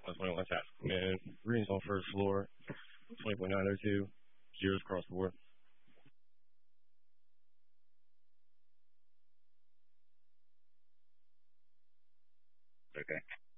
21 task. Man, readings on first floor, 20.902, zeros across the board. Okay.